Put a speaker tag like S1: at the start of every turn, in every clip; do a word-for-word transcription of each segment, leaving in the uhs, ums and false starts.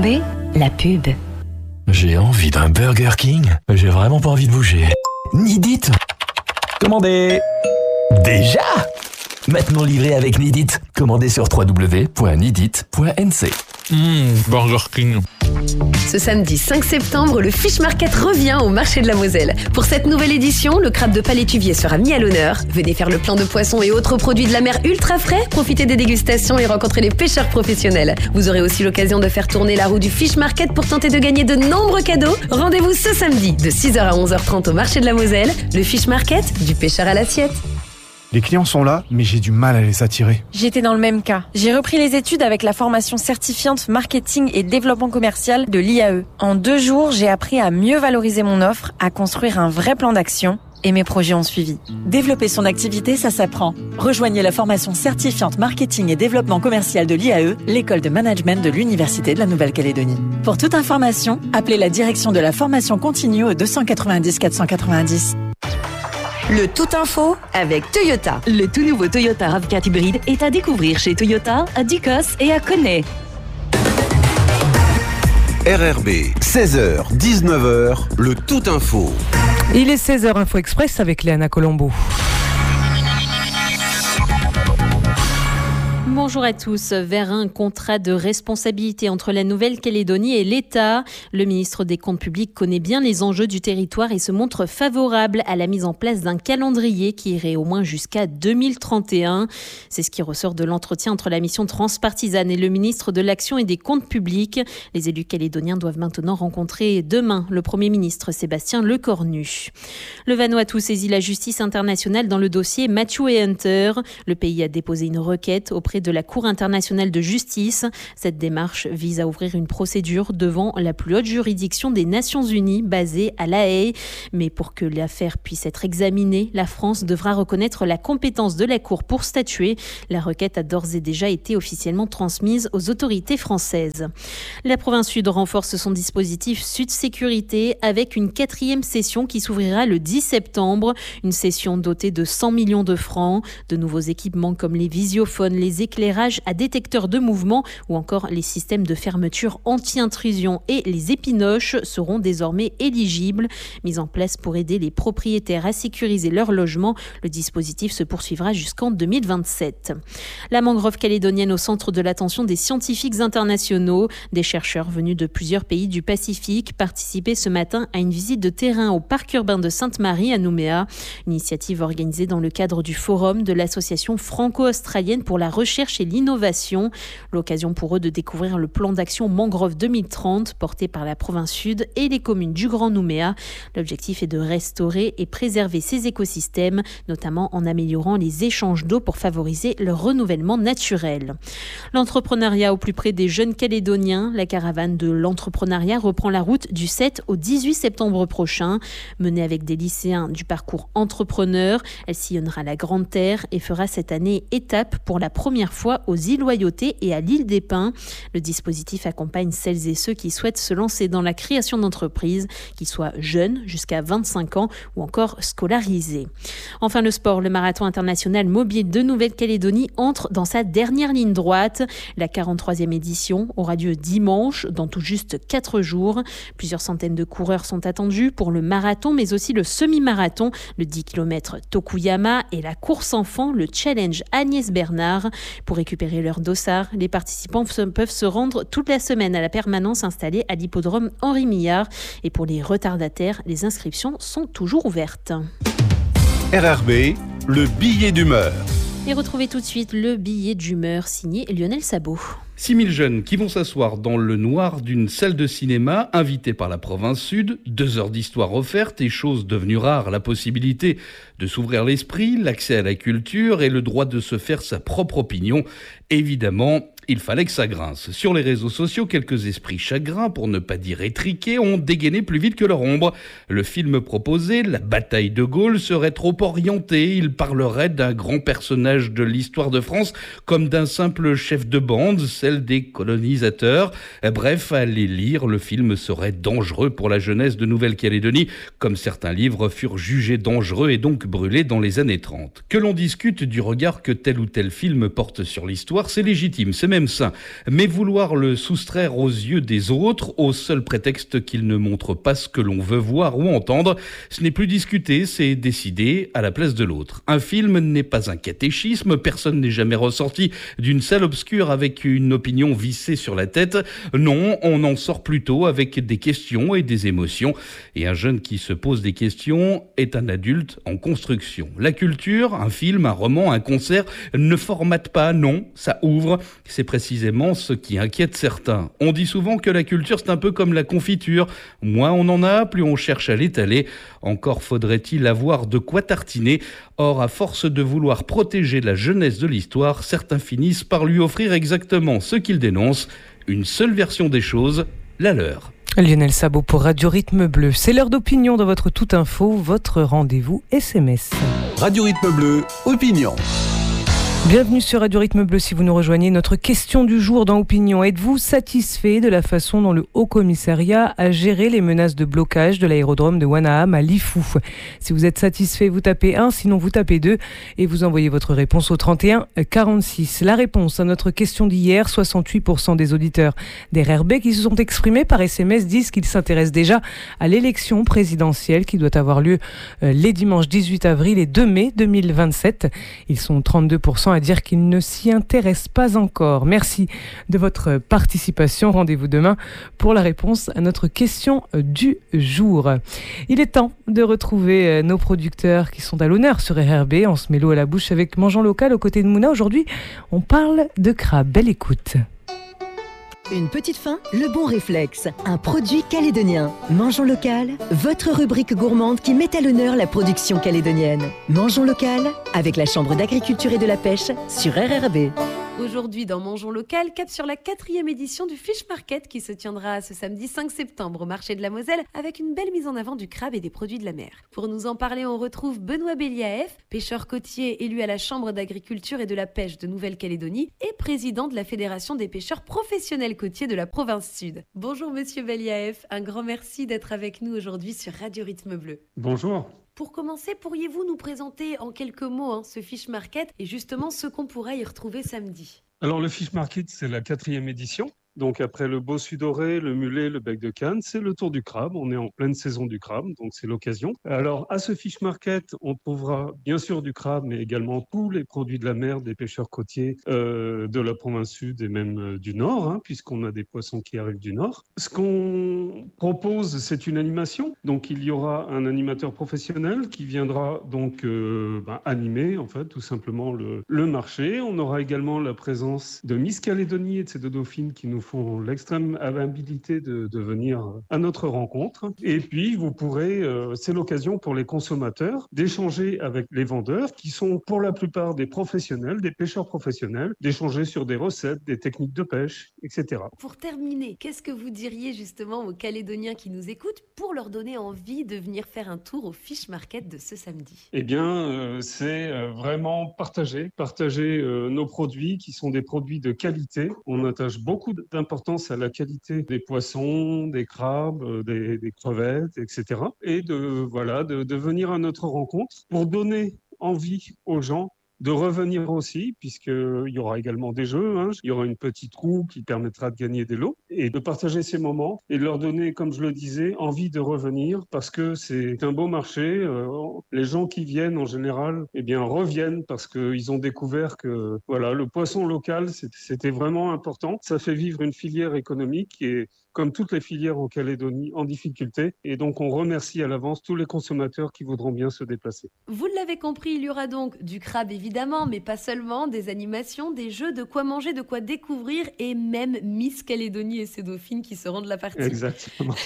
S1: B, la pub.
S2: J'ai envie d'un Burger King, j'ai vraiment pas envie de bouger. Nidit. Commandez. Déjà. Maintenant livré avec Nidit. Commandez sur w w w point nidit point n c.
S3: Mmh, Burger King.
S4: Ce samedi cinq septembre, le Fish Market revient au marché de la Moselle. Pour cette nouvelle édition, le crabe de Palétuvier sera mis à l'honneur. Venez faire le plein de poissons et autres produits de la mer ultra frais, profitez des dégustations et rencontrer les pêcheurs professionnels. Vous aurez aussi l'occasion de faire tourner la roue du Fish Market pour tenter de gagner de nombreux cadeaux. Rendez-vous ce samedi de six heures à onze heures trente au marché de la Moselle. Le Fish Market, du pêcheur à l'assiette.
S5: Les clients sont là, mais j'ai du mal à les attirer.
S6: J'étais dans le même cas. J'ai repris les études avec la formation certifiante marketing et développement commercial de l'I A E. En deux jours, j'ai appris à mieux valoriser mon offre, à construire un vrai plan d'action. Et mes projets ont suivi.
S7: Développer son activité, ça s'apprend. Rejoignez la formation certifiante marketing et développement commercial de l'I A E, l'école de management de l'Université de la Nouvelle-Calédonie. Pour toute information, appelez la direction de la formation continue au deux cent quatre-vingt-dix quatre cent quatre-vingt-dix.
S1: Le Tout Info avec Toyota. Le tout nouveau Toyota RAV quatre hybride est à découvrir chez Toyota, à Ducos et à Conet.
S8: R R B, seize heures, dix-neuf heures, le Tout Info.
S9: Il est seize heures Info Express avec Léana Colombo.
S10: Bonjour à tous. Vers un contrat de responsabilité entre la Nouvelle-Calédonie et l'État, le ministre des Comptes publics connaît bien les enjeux du territoire et se montre favorable à la mise en place d'un calendrier qui irait au moins jusqu'à deux mille trente et un. C'est ce qui ressort de l'entretien entre la mission transpartisane et le ministre de l'Action et des Comptes publics. Les élus calédoniens doivent maintenant rencontrer demain le Premier ministre Sébastien Lecornu. Le Vanuatu saisit la justice internationale dans le dossier Matthew et Hunter. Le pays a déposé une requête auprès de la Cour internationale de justice. Cette démarche vise à ouvrir une procédure devant la plus haute juridiction des Nations Unies basée à La Haye. Mais pour que l'affaire puisse être examinée, la France devra reconnaître la compétence de la Cour pour statuer. La requête a d'ores et déjà été officiellement transmise aux autorités françaises. La province Sud renforce son dispositif Sud Sécurité avec une quatrième session qui s'ouvrira le dix septembre. Une session dotée de cent millions de francs. De nouveaux équipements comme les visiophones, les éclairages à détecteurs de mouvement ou encore les systèmes de fermeture anti-intrusion et les épinoches seront désormais éligibles. Mis en place pour aider les propriétaires à sécuriser leur logement, le dispositif se poursuivra jusqu'en deux mille vingt-sept. La mangrove calédonienne au centre de l'attention des scientifiques internationaux. Des chercheurs venus de plusieurs pays du Pacifique participaient ce matin à une visite de terrain au parc urbain de Sainte-Marie à Nouméa. Initiative organisée dans le cadre du forum de l'association franco-australienne pour la recherche et l'innovation. L'occasion pour eux de découvrir le plan d'action Mangrove deux mille trente porté par la province Sud et les communes du Grand Nouméa. L'objectif est de restaurer et préserver ces écosystèmes, notamment en améliorant les échanges d'eau pour favoriser leur renouvellement naturel. L'entrepreneuriat au plus près des jeunes Calédoniens. La caravane de l'entrepreneuriat reprend la route du sept au dix-huit septembre prochain. Menée avec des lycéens du parcours entrepreneur, elle sillonnera la Grande Terre et fera cette année étape pour la première fois aux îles Loyauté et à l'île des Pins. Le dispositif accompagne celles et ceux qui souhaitent se lancer dans la création d'entreprises, qu'ils soient jeunes jusqu'à vingt-cinq ans ou encore scolarisés. Enfin le sport, le marathon international mobile de Nouvelle-Calédonie entre dans sa dernière ligne droite. La quarante-troisième édition aura lieu dimanche dans tout juste quatre jours. Plusieurs centaines de coureurs sont attendus pour le marathon mais aussi le semi-marathon, le dix kilomètres Tokuyama et la course enfant, le challenge Agnès Bernard. Pour récupérer leur dossard, les participants peuvent se rendre toute la semaine à la permanence installée à l'hippodrome Henri Millard. Et pour les retardataires, les inscriptions sont toujours ouvertes.
S8: R R B, le billet d'humeur.
S10: Et retrouvez tout de suite le billet d'humeur signé Lionel Sabot.
S11: six mille jeunes qui vont s'asseoir dans le noir d'une salle de cinéma, invités par la province Sud, deux heures d'histoire offerte et, chose devenue rare, la possibilité de s'ouvrir l'esprit, l'accès à la culture et le droit de se faire sa propre opinion. Évidemment, il fallait que ça grince. Sur les réseaux sociaux, quelques esprits chagrins, pour ne pas dire étriqués, ont dégainé plus vite que leur ombre. Le film proposé, La bataille de Gaulle, serait trop orienté. Il parlerait d'un grand personnage de l'histoire de France comme d'un simple chef de bande, celle des colonisateurs. Bref, à les lire, le film serait dangereux pour la jeunesse de Nouvelle-Calédonie, comme certains livres furent jugés dangereux et donc brûlés dans les années trente. Que l'on discute du regard que tel ou tel film porte sur l'histoire, c'est légitime, c'est lui-même sain. Mais vouloir le soustraire aux yeux des autres, au seul prétexte qu'il ne montre pas ce que l'on veut voir ou entendre, ce n'est plus discuter, c'est décider à la place de l'autre. Un film n'est pas un catéchisme, personne n'est jamais ressorti d'une salle obscure avec une opinion vissée sur la tête. Non, on en sort plutôt avec des questions et des émotions. Et un jeune qui se pose des questions est un adulte en construction. La culture, un film, un roman, un concert, ne formate pas, non, ça ouvre. C'est précisément ce qui inquiète certains. On dit souvent que la culture, c'est un peu comme la confiture. Moins on en a, plus on cherche à l'étaler. Encore faudrait-il avoir de quoi tartiner. Or, à force de vouloir protéger la jeunesse de l'histoire, certains finissent par lui offrir exactement ce qu'ils dénoncent, une seule version des choses, la leur.
S9: Lionel Sabot pour Radio Rythme Bleu. C'est l'heure d'opinion dans votre Tout Info, votre rendez-vous S M S.
S8: Radio Rythme Bleu, opinion.
S9: Bienvenue sur Radio Rythme Bleu si vous nous rejoignez. Notre question du jour dans Opinion. Êtes-vous satisfait de la façon dont le Haut-Commissariat a géré les menaces de blocage de l'aérodrome de Wanaham à Lifou? Si vous êtes satisfait, vous tapez un, sinon vous tapez deux et vous envoyez votre réponse au trente et un quarante-six. La réponse à notre question d'hier, soixante-huit pour cent des auditeurs des R R B qui se sont exprimés par S M S disent qu'ils s'intéressent déjà à l'élection présidentielle qui doit avoir lieu les dimanches dix-huit avril et deux mai deux mille vingt-sept. Ils sont trente-deux pour cent à dire qu'ils ne s'y intéressent pas encore. Merci de votre participation. Rendez-vous demain pour la réponse à notre question du jour. Il est temps de retrouver nos producteurs qui sont à l'honneur sur R R B. On se met l'eau à la bouche avec Mangeons Local aux côtés de Mouna. Aujourd'hui, on parle de crabe. Belle écoute.
S1: Une petite faim, le bon réflexe. Un produit calédonien. Mangeons local, votre rubrique gourmande qui met à l'honneur la production calédonienne. Mangeons local, avec la Chambre d'agriculture et de la pêche sur R R B.
S4: Aujourd'hui, dans Mangeons Local, cap sur la quatrième édition du Fish Market qui se tiendra ce samedi cinq septembre au marché de la Moselle avec une belle mise en avant du crabe et des produits de la mer. Pour nous en parler, on retrouve Benoît Beliaef, pêcheur côtier élu à la Chambre d'agriculture et de la pêche de Nouvelle-Calédonie et président de la Fédération des pêcheurs professionnels côtiers de la province sud. Bonjour Monsieur Beliaef, un grand merci d'être avec nous aujourd'hui sur Radio Rythme Bleu.
S12: Bonjour.
S4: Pour commencer, pourriez-vous nous présenter en quelques mots hein, ce Fish Market et justement ce qu'on pourra y retrouver samedi?
S12: Alors le Fish Market, c'est la quatrième édition. Donc après le bossu doré, le mulet, le bec de canne, c'est le tour du crabe. On est en pleine saison du crabe, donc c'est l'occasion. Alors à ce Fish Market, on trouvera bien sûr du crabe, mais également tous les produits de la mer des pêcheurs côtiers euh, de la province sud et même euh, du nord, hein, puisqu'on a des poissons qui arrivent du nord. Ce qu'on propose, c'est une animation. Donc il y aura un animateur professionnel qui viendra donc euh, bah, animer en fait tout simplement le, le marché. On aura également la présence de Miss Calédonie et de ses deux dauphines qui nous font l'extrême amabilité de, de venir à notre rencontre. Et puis, vous pourrez, euh, c'est l'occasion pour les consommateurs d'échanger avec les vendeurs qui sont pour la plupart des professionnels, des pêcheurs professionnels, d'échanger sur des recettes, des techniques de pêche, et cetera.
S4: Pour terminer, qu'est-ce que vous diriez justement aux Calédoniens qui nous écoutent pour leur donner envie de venir faire un tour au Fish Market de ce samedi?
S12: Eh bien, euh, c'est euh, vraiment partager, partager euh, nos produits qui sont des produits de qualité. On attache beaucoup de d'importance à la qualité des poissons, des crabes, des, des crevettes, et cetera. Et de, voilà, de, de venir à notre rencontre pour donner envie aux gens de revenir aussi, puisqu'il y aura également des jeux, hein. Il y aura une petite roue qui permettra de gagner des lots et de partager ces moments et de leur donner, comme je le disais, envie de revenir parce que c'est un beau marché. Euh, les gens qui viennent en général eh bien, reviennent parce qu'ils ont découvert que voilà, le poisson local, c'était vraiment important. Ça fait vivre une filière économique qui est, comme toutes les filières en Calédonie, en difficulté. Et donc, on remercie à l'avance tous les consommateurs qui voudront bien se déplacer.
S4: Vous l'avez compris, il y aura donc du crabe évidemment, mais pas seulement, des animations, des jeux, de quoi manger, de quoi découvrir et même Miss Calédonie et ses dauphines qui seront de la partie.
S12: Exactement.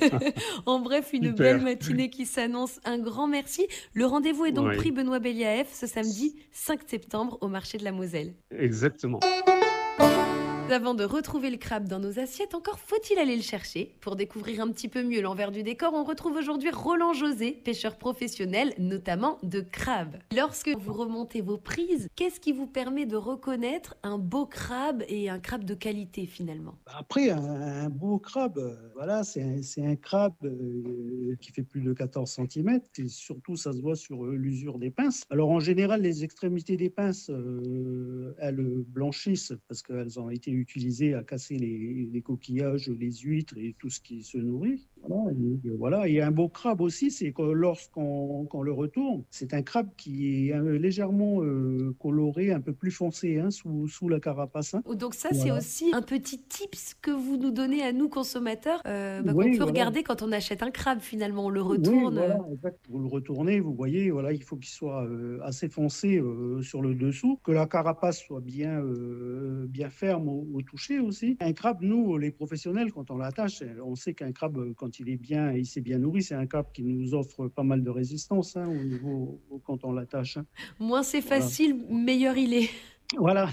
S4: En bref, une
S12: Super.
S4: belle matinée qui s'annonce. Un grand merci. Le rendez-vous est donc
S12: Oui.
S4: pris Benoît Beliaef ce samedi cinq septembre au marché de la Moselle.
S12: Exactement.
S4: Avant de retrouver le crabe dans nos assiettes, encore faut-il aller le chercher. Pour découvrir un petit peu mieux l'envers du décor, on retrouve aujourd'hui Roland José, pêcheur professionnel, notamment de crabe. Lorsque vous remontez vos prises, qu'est-ce qui vous permet de reconnaître un beau crabe et un crabe de qualité finalement?
S13: Après, un, un beau crabe, euh, voilà, c'est un, c'est un crabe euh, qui fait plus de quatorze centimètres et surtout ça se voit sur euh, l'usure des pinces. Alors en général, les extrémités des pinces, euh, elles blanchissent parce qu'elles ont été utilisées à casser les, les coquillages, les huîtres et tout ce qui se nourrit. Voilà, et, et voilà. Et un beau crabe aussi, c'est que lorsqu'on qu'on le retourne, c'est un crabe qui est euh, légèrement euh, coloré, un peu plus foncé hein, sous, sous la carapace. Hein.
S4: Donc ça,
S13: Voilà.
S4: c'est aussi un petit tips que vous nous donnez à nous consommateurs, euh, bah,
S13: Oui,
S4: qu'on peut
S13: voilà.
S4: regarder quand on achète un crabe finalement, on le retourne.
S13: Oui, voilà, exact. Vous le retournez, vous voyez, voilà, il faut qu'il soit euh, assez foncé euh, sur le dessous, que la carapace soit bien, euh, bien ferme au, au toucher aussi. Un crabe, nous, les professionnels, quand on l'attache, on sait qu'un crabe, quand il est bien, il s'est bien nourri, c'est un crabe qui nous offre pas mal de résistance hein, au niveau quand on l'attache. Hein.
S4: Moins c'est
S13: Voilà.
S4: facile, meilleur il est.
S13: Voilà,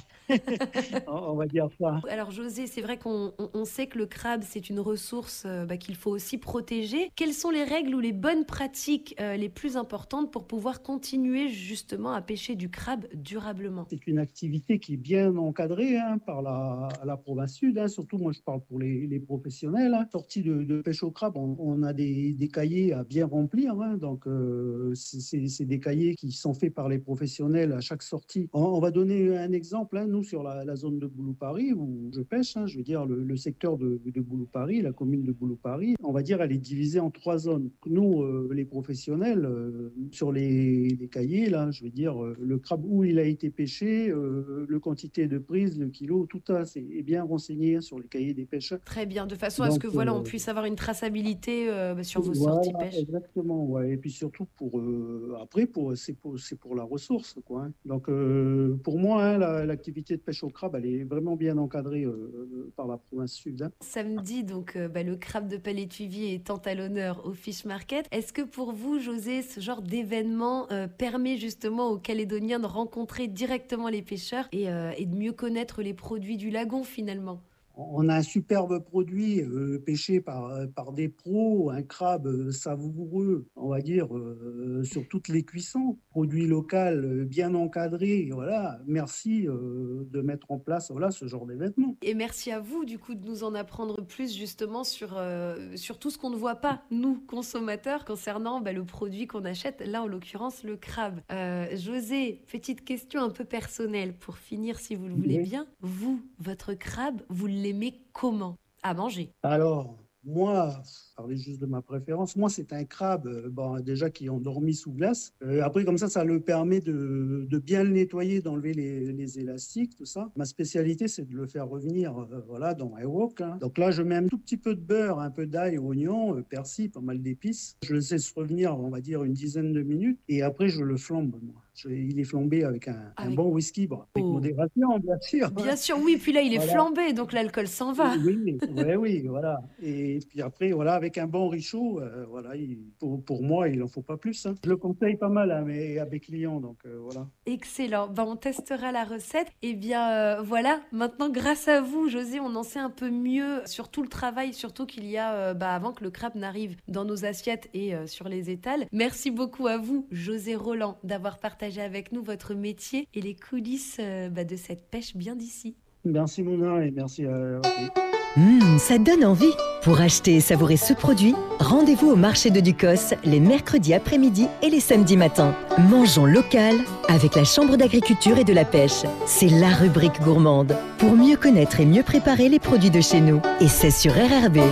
S13: on va dire ça.
S4: Alors José, c'est vrai qu'on on, on sait que le crabe, c'est une ressource euh, bah, qu'il faut aussi protéger. Quelles sont les règles ou les bonnes pratiques euh, les plus importantes pour pouvoir continuer justement à pêcher du crabe durablement?
S13: C'est une activité qui est bien encadrée hein, par la, la province sud, hein. Surtout moi je parle pour les, les professionnels. Hein. Sortie de, de pêche au crabe, on, on a des, des cahiers à bien remplir, hein. Donc euh, c'est, c'est, c'est des cahiers qui sont faits par les professionnels à chaque sortie. On, on va donner un exemple, hein, nous sur la, la zone de Boulou-Paris où je pêche, hein, je veux dire le, le secteur de, de Boulou-Paris, la commune de Boulou-Paris, on va dire elle est divisée en trois zones. Nous, euh, les professionnels, euh, sur les, les cahiers, là, je veux dire euh, le crabe où il a été pêché, euh, le quantité de prise, le kilo, tout ça c'est est bien renseigné hein, sur les cahiers des pêcheurs.
S4: Très bien, de façon à ce
S13: Donc,
S4: que voilà,
S13: euh,
S4: on puisse avoir une traçabilité euh, bah, sur vos
S13: Voilà,
S4: sorties pêche.
S13: exactement, ouais. Et puis surtout pour euh, après pour c'est pour c'est pour la ressource quoi. Hein. Donc euh, pour moi hein, la, l'activité de pêche au crabe elle est vraiment bien encadrée euh, par la province sud. Hein.
S4: Samedi, donc euh, bah, le crabe de Palétuvier étant à l'honneur au Fish Market. Est-ce que pour vous, José, ce genre d'événement euh, permet justement aux Calédoniens de rencontrer directement les pêcheurs et, euh, et de mieux connaître les produits du lagon finalement?
S13: On a un superbe produit euh, pêché par, par des pros, un crabe euh, savoureux, on va dire, euh, sur toutes les cuissons. Produit local euh, bien encadré, voilà. Merci euh, de mettre en place voilà, ce genre d'événement.
S4: Et merci à vous, du coup, de nous en apprendre plus justement sur, euh, sur tout ce qu'on ne voit pas, nous, consommateurs, concernant bah, le produit qu'on achète, là, en l'occurrence, le crabe. Euh, José, petite question un peu personnelle pour finir, si vous le voulez
S13: Oui.
S4: bien. Vous, votre crabe, vous l'aimez comment à manger?
S13: Alors, moi, parler juste de ma préférence, moi c'est un crabe euh, bon, déjà qui est endormi sous glace. Euh, après comme ça, ça le permet de, de bien le nettoyer, d'enlever les, les élastiques, tout ça. Ma spécialité c'est de le faire revenir euh, voilà, dans un wok. Hein. Donc là je mets un tout petit peu de beurre, un peu d'ail, oignon, euh, persil, pas mal d'épices. Je le laisse revenir on va dire une dizaine de minutes et après je le flambe moi. Je, il est flambé avec un,
S4: Avec-
S13: un bon whisky, bon, avec
S4: Oh.
S13: modération bien sûr.
S4: Bien sûr, oui, puis là, il est
S13: Voilà.
S4: flambé, donc l'alcool s'en va.
S13: Oui, oui, oui, voilà. Et puis après, voilà, avec un bon richaud, euh, voilà, il- pour, pour moi, il n'en faut pas plus. Hein. Je le conseille pas mal à mes, à mes clients, donc euh, voilà.
S4: Excellent. Ben, on testera la recette. Et bien euh, voilà, maintenant grâce à vous, José, on en sait un peu mieux sur tout le travail, surtout qu'il y a euh, bah, avant que le crabe n'arrive dans nos assiettes et euh, sur les étals. Merci beaucoup à vous, José Roland, d'avoir partagé avec nous votre métier et les coulisses euh, bah, de cette pêche bien d'ici.
S13: Merci Mouna et merci à
S1: Mmh, ça donne envie. Pour acheter et savourer ce produit, rendez-vous au marché de Ducos les mercredis après-midi et les samedis matins. Mangeons local avec la Chambre d'agriculture et de la pêche. C'est la rubrique gourmande pour mieux connaître et mieux préparer les produits de chez nous. Et c'est sur R R B.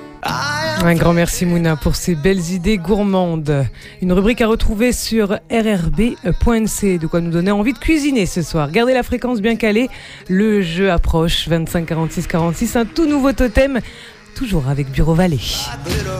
S9: Un grand merci Mouna pour ces belles idées gourmandes. Une rubrique à retrouver sur r r b point n c. De quoi nous donner envie de cuisiner ce soir. Gardez la fréquence bien calée. Le jeu approche. vingt-cinq quarante-six quarante-six. Un tout nouveau totem. Toujours avec Bureau Vallée.